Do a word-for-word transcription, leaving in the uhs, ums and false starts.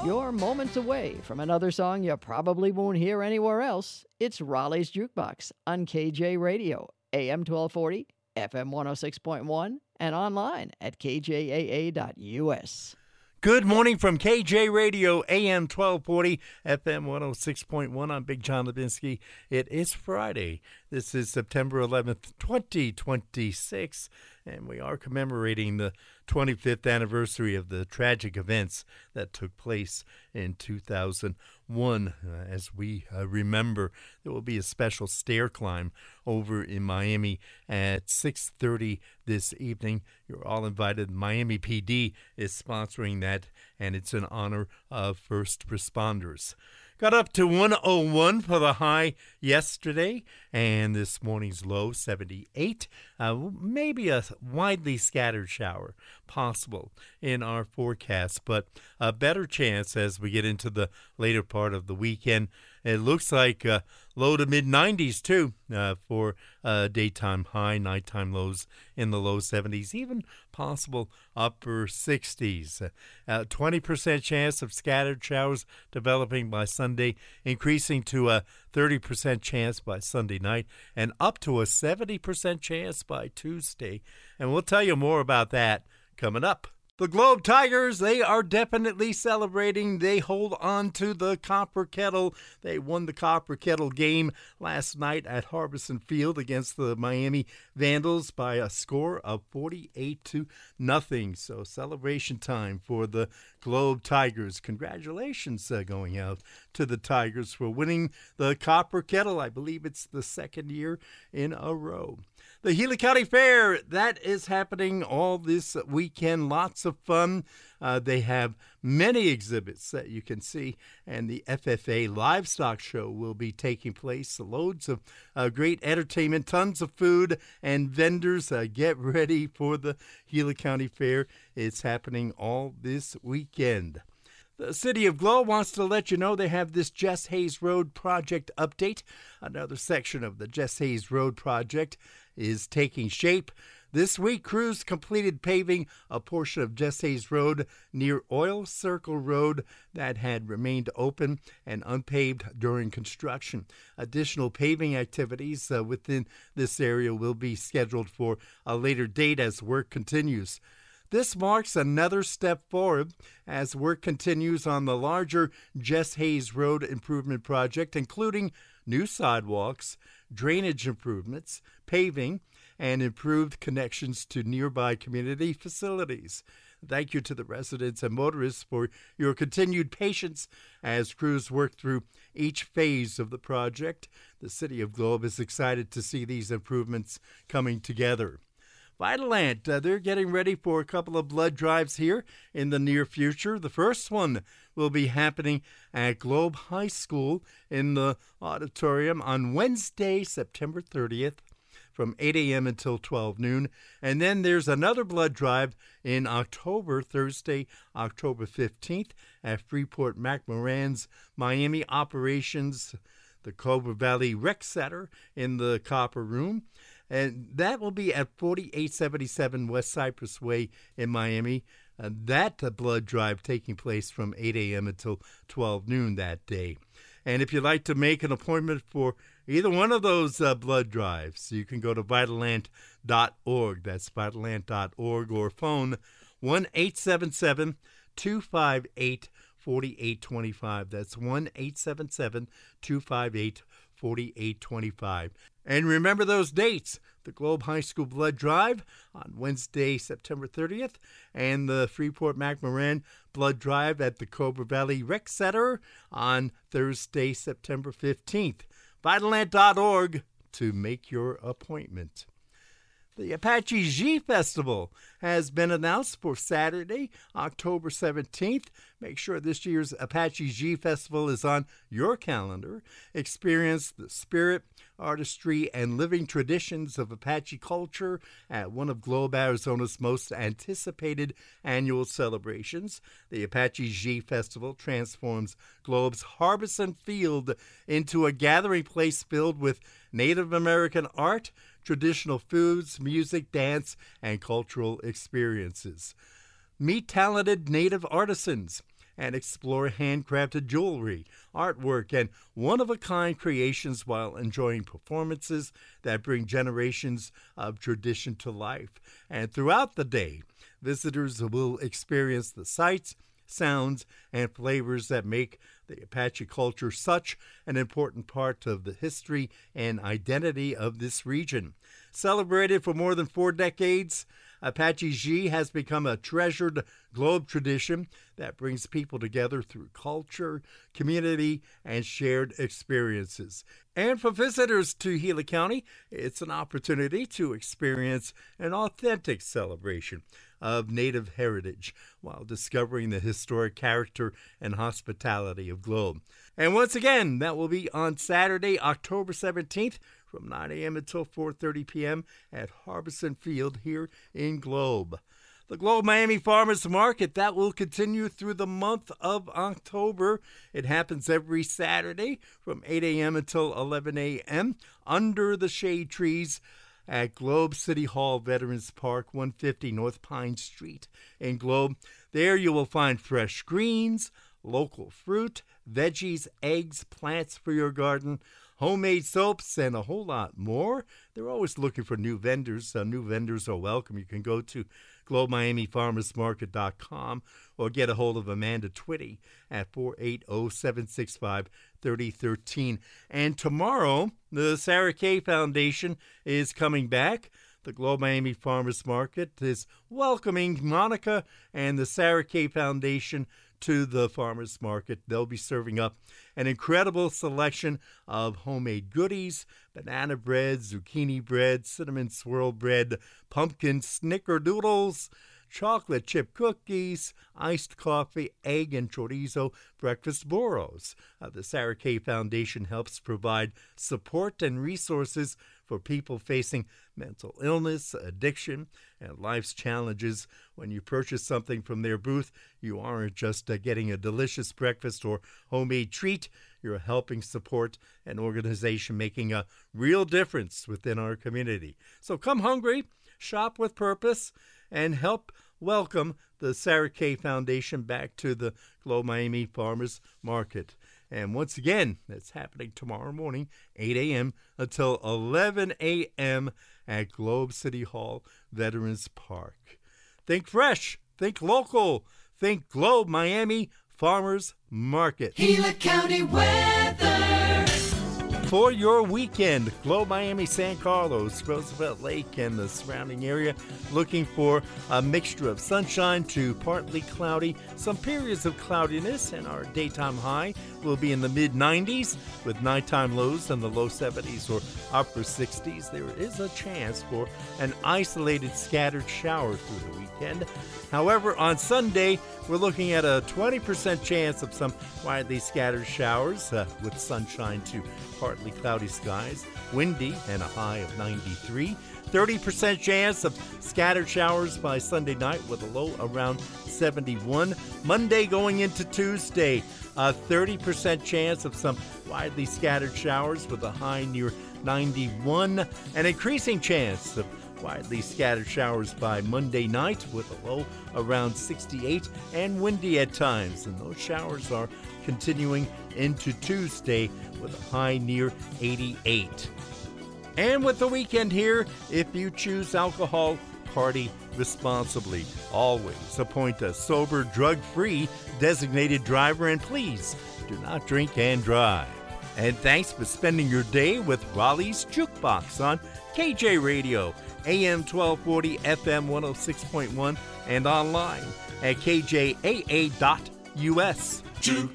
You're moments away from another song you probably won't hear anywhere else. It's Raleigh's Jukebox on K J Radio, A M twelve forty, F M one oh six point one, and online at k j a a dot u s. Good morning from K J Radio, A M twelve forty, F M one oh six point one. I'm Big John Levinsky. It is Friday. This is September eleventh, twenty twenty-six, and we are commemorating the twenty-fifth anniversary of the tragic events that took place in two thousand one. Uh, as we uh, remember, there will be a special stair climb over in Miami at six thirty this evening. You're all invited. Miami P D is sponsoring that, and it's in honor of first responders. Got up to one oh one for the high yesterday, and this morning's low, seventy-eight. Uh, maybe a widely scattered shower possible in our forecast, but a better chance as we get into the later part of the weekend. It looks like uh, low to mid-nineties, too, uh, for uh, daytime high, nighttime lows in the low seventies, even possible upper sixties. Uh, twenty percent chance of scattered showers developing by Sunday, increasing to a thirty percent chance by Sunday night, and up to a seventy percent chance by Tuesday. And we'll tell you more about that coming up. The Globe Tigers, they are definitely celebrating. They hold on to the Copper Kettle. They won the Copper Kettle game last night at Harbison Field against the Miami Vandals by a score of forty-eight to nothing. So celebration time for the Globe Tigers. Congratulations uh, going out to the Tigers for winning the Copper Kettle. I believe it's the second year in a row. The Healy County Fair, that is happening all this weekend. Lots of fun. Uh, they have many exhibits that you can see, and the F F A Livestock Show will be taking place. Loads of uh, great entertainment, tons of food and vendors. Uh, get ready for the Healy County Fair. It's happening all this weekend. The City of Globe wants to let you know they have this Jess Hayes Road project update. Another section of the Jess Hayes Road project is taking shape. This week, crews completed paving a portion of Jess Hayes Road near Oil Circle Road that had remained open and unpaved during construction. Additional paving activities uh, within this area will be scheduled for a later date as work continues. This marks another step forward as work continues on the larger Jess Hayes Road improvement project, including new sidewalks, drainage improvements, paving, and improved connections to nearby community facilities. Thank you to the residents and motorists for your continued patience as crews work through each phase of the project. The City of Globe is excited to see these improvements coming together. Vitalant, uh, they're getting ready for a couple of blood drives here in the near future. The first one will be happening at Globe High School in the auditorium on Wednesday, September thirtieth, from eight a.m. until twelve noon. And then there's another blood drive in October, Thursday, October fifteenth, at Freeport McMoran's Miami Operations, the Cobra Valley Rec Center in the Copper Room. And that will be at forty-eight seventy-seven West Cypress Way in Miami. Uh, that uh, blood drive taking place from eight a.m. until twelve noon that day. And if you'd like to make an appointment for either one of those uh, blood drives, you can go to vitalant dot org. That's vitalant dot org, or phone one eight seven seven, two five eight, four eight two five. That's one eight seven seven, two five eight, four eight two five. And remember those dates: the Globe High School Blood Drive on Wednesday, September thirtieth, and the Freeport McMoran Blood Drive at the Cobra Valley Rec Center on Thursday, September fifteenth. vitalant dot org to make your appointment. The Apache G Festival has been announced for Saturday, October seventeenth. Make sure this year's Apache G Festival is on your calendar. Experience the spirit, artistry, and living traditions of Apache culture at one of Globe, Arizona's most anticipated annual celebrations. The Apache G Festival transforms Globe's Harbison Field into a gathering place filled with Native American art, traditional foods, music, dance, and cultural experiences. Meet talented Native artisans and explore handcrafted jewelry, artwork, and one-of-a-kind creations while enjoying performances that bring generations of tradition to life. And throughout the day, visitors will experience the sights, sounds, and flavors that make the Apache culture such an important part of the history and identity of this region. Celebrated for more than four decades, Apache Xi has become a treasured Globe tradition that brings people together through culture, community, and shared experiences. And for visitors to Gila County, it's an opportunity to experience an authentic celebration of Native heritage while discovering the historic character and hospitality of Globe. And once again, that will be on Saturday, October seventeenth, from nine a.m. until four thirty p.m. at Harbison Field here in Globe. The Globe Miami Farmers Market, that will continue through the month of October. It happens every Saturday from eight a.m. until eleven a.m. under the shade trees at Globe City Hall, Veterans Park, one fifty North Pine Street in Globe. There you will find fresh greens, local fruit, veggies, eggs, plants for your garden, homemade soaps, and a whole lot more. They're always looking for new vendors. Uh, new vendors are welcome. You can go to globe miami farmers market dot com or get a hold of Amanda Twitty at four eight zero, seven six five, three zero one three. And tomorrow, the Sarah Kay Foundation is coming back. The Globe Miami Farmers Market is welcoming Monica and the Sarah Kay Foundation to the farmers market. They'll be serving up an incredible selection of homemade goodies, banana bread, zucchini bread, cinnamon swirl bread, pumpkin snickerdoodles, chocolate chip cookies, iced coffee, egg and chorizo breakfast burros. Uh, the Sarah Kay Foundation helps provide support and resources for people facing mental illness, addiction, and life's challenges. When you purchase something from their booth, you aren't just uh, getting a delicious breakfast or homemade treat. You're helping support an organization making a real difference within our community. So come hungry, shop with purpose, and help welcome the Sarah Kay Foundation back to the Globe Miami Farmers Market. And once again, that's happening tomorrow morning, eight a.m. until eleven a.m. at Globe City Hall, Veterans Park. Think fresh, think local, think Globe Miami Farmers Market. Gila County weather. For your weekend, Globe Miami, San Carlos, Roosevelt Lake, and the surrounding area, looking for a mixture of sunshine to partly cloudy, some periods of cloudiness, and our daytime high will be in the mid nineties with nighttime lows in the low seventies or upper sixties. There is a chance for an isolated scattered shower through the weekend. However, on Sunday, we're looking at a twenty percent chance of some widely scattered showers uh, with sunshine to partly cloudy skies, windy, and a high of ninety-three. thirty percent chance of scattered showers by Sunday night with a low around seventy-one. Monday going into Tuesday, a thirty percent chance of some widely scattered showers with a high near ninety-one. An increasing chance of widely scattered showers by Monday night with a low around sixty-eight and windy at times. And those showers are continuing into Tuesday with a high near eighty-eight. And with the weekend here, if you choose alcohol, party responsibly. Always appoint a sober, drug-free designated driver, and please do not drink and drive. And thanks for spending your day with Raleigh's Jukebox on K J Radio, A M twelve forty, F M one oh six point one, and online at K J A A dot U S. Jukebox